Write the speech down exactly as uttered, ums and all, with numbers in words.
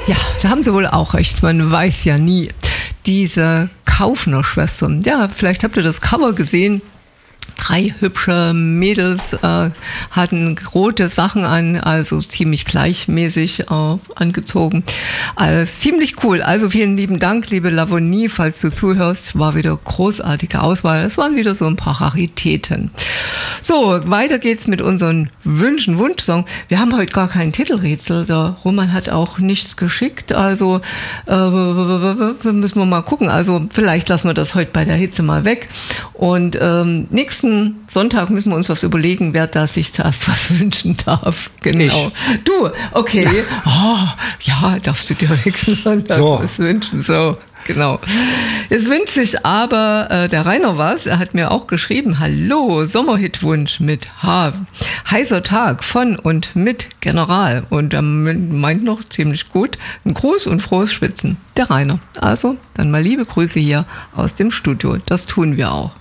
Ja, da haben Sie wohl auch recht. Man weiß ja nie. Diese Kaufner-Schwestern. Ja, vielleicht habt ihr das Cover gesehen. Drei hübsche Mädels äh, hatten rote Sachen an, also ziemlich gleichmäßig äh, angezogen. Alles ziemlich cool. Also vielen lieben Dank, liebe Lavonie, falls du zuhörst. War wieder großartige Auswahl. Es waren wieder so ein paar Raritäten. So, weiter geht's mit unseren Wünschen, Wunschsong. Wir haben heute gar kein Titelrätsel. Der Roman hat auch nichts geschickt. Also äh, müssen wir mal gucken. Also vielleicht lassen wir das heute bei der Hitze mal weg. Und ähm, nächsten Sonntag müssen wir uns was überlegen, wer da sich zuerst was wünschen darf. Genau. Ich. Du, okay. Ja. Oh, ja, darfst du dir nächsten Sonntag so was wünschen. So. Genau. Jetzt wünscht sich aber äh, der Rainer was. Er hat mir auch geschrieben, hallo, Sommerhitwunsch mit H. Heißer Tag von und mit General. Und er meint noch ziemlich gut, ein Gruß und frohes Schwitzen. Der Rainer. Also, dann mal liebe Grüße hier aus dem Studio. Das tun wir auch.